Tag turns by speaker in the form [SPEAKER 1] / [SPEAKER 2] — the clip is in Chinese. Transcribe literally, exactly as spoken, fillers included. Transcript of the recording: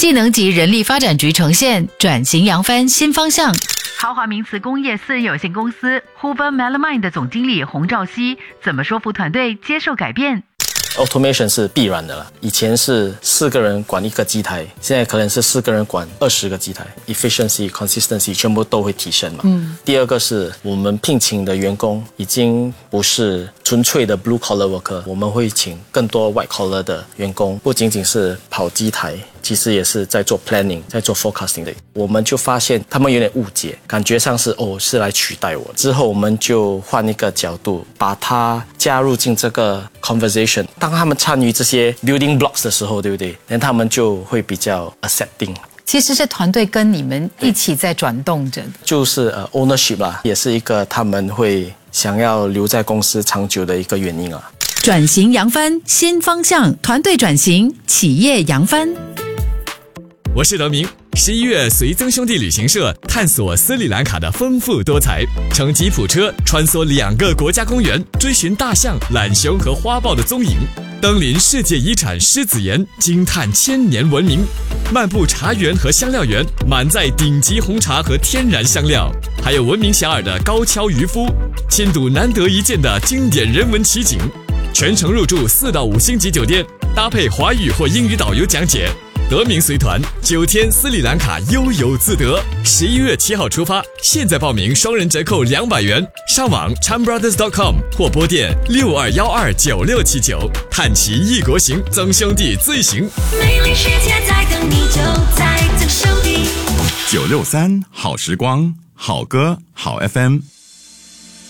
[SPEAKER 1] 技能及人力发展局呈现转型扬帆新方向。豪华名瓷工业私人有限公司 Hoover Melamine 的总经理洪兆熙怎么说服团队接受改变
[SPEAKER 2] ？Automation 是必然的了，以前是四个人管一个机台，现在可能是四个人管二十个机台 ，efficiency、consistency 全部都会提升嘛。嗯。第二个是我们聘请的员工已经不是纯粹的 blue collar worker， 我们会请更多 white collar 的员工，不仅仅是跑机台，其实也是在做 planning， 在做 forecasting 的。我们就发现他们有点误解，感觉上是哦是来取代我。之后我们就换一个角度，把它加入进这个 conversation。当他们参与这些 building blocks 的时候，对不对？那他们就会比较 accepting。
[SPEAKER 1] 其实是团队跟你们一起在转动着，
[SPEAKER 2] 就是呃 ownership 啦，也是一个他们会想要留在公司长久的一个原因啊。
[SPEAKER 1] 转型扬帆新方向，团队转型，企业扬帆。
[SPEAKER 3] 我是德明。十一月，随曾兄弟旅行社探索斯里兰卡的丰富多彩，乘吉普车穿梭两个国家公园，追寻大象、懒熊和花豹的踪影，登临世界遗产狮子岩，惊叹千年文明，漫步茶园和香料园，满载顶级红茶和天然香料，还有闻名遐迩的高跷渔夫，亲睹难得一见的经典人文奇景，全程入住四到五星级酒店，搭配华语或英语导游讲解。德明随团九天斯里兰卡悠游自得，十一月七号出发，现在报名双人折扣两百元，上网 chan brothers dot com 或拨电六二幺二九六七九，探奇异国行，曾兄弟最行。
[SPEAKER 4] 美丽世界在等你，就在曾兄弟。
[SPEAKER 5] 九六三好时光，好歌好 F M。